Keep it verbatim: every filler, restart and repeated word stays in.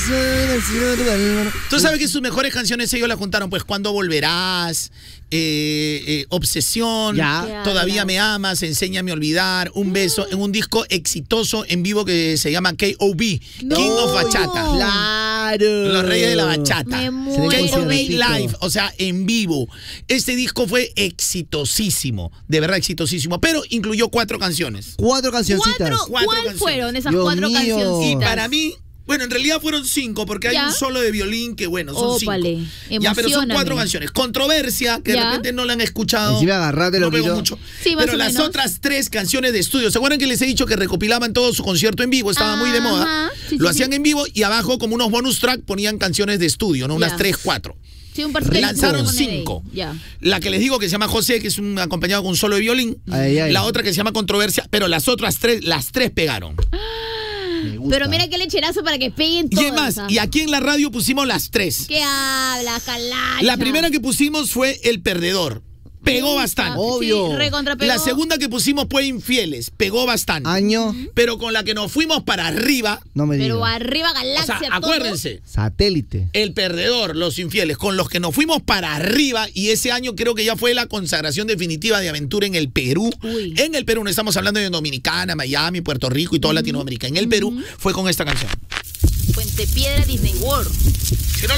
Tú sabes que sus mejores canciones ellos las juntaron, pues Cuando Volverás, eh, eh, Obsesión, Ya. Todavía Me Amas, Enséñame a Olvidar, Un Beso, en un disco exitoso en vivo que se llama K O B, No. King of Bachata. Claro. Los Reyes de la Bachata. Se Me le muero. K O considera B rico. Live, o sea, en vivo. Este disco fue exitosísimo, de verdad exitosísimo, pero incluyó cuatro canciones. Cuatro cancioncitas. ¿Cuatro? Cuatro ¿Cuál canciones. fueron esas Dios cuatro mío. cancioncitas? Y para mí, bueno, en realidad fueron cinco, porque hay Ya. un solo de violín que, bueno, son Ópale, cinco. Ya, pero son emocióname. cuatro canciones. Controversia, que de Ya. repente no la han escuchado. Encima agarrate no lo pegó quito. mucho. Sí, más pero o las menos. otras tres canciones de estudio, ¿se acuerdan que les he dicho que recopilaban todo su concierto en vivo? Estaba muy de moda. Ajá, sí, Lo sí, hacían sí. en vivo y abajo, como unos bonus track, ponían canciones de estudio, ¿no? Unas Ya. tres, cuatro. Sí, un par de Lanzaron poner ahí. cinco. Ya. La que les digo que se llama José, que es un acompañado con un solo de violín. Ay, ay. La otra que se llama Controversia, pero las otras tres, las tres pegaron. Me gusta. Pero mira qué lecherazo para que peguen Y todas. es más, ¿ah? y aquí en la radio pusimos las tres. ¿Qué hablas, calacha? La primera que pusimos fue El Perdedor. Pegó Me bastante. Oh. Obvio. Sí, recontrapegó. La segunda que pusimos fue Infieles. Pegó bastante. Año. Pero con la que nos fuimos para arriba, No me Pero digas. arriba o galaxia sea, todo. acuérdense. Satélite. El Perdedor, Los Infieles, con los que nos fuimos para arriba, y ese año creo que ya fue la consagración definitiva de Aventura en el Perú. Uy. En el Perú, no estamos hablando de Dominicana, Miami, Puerto Rico y toda Latinoamérica. En el Perú fue con esta canción. Puente Piedra, Disney World. Si no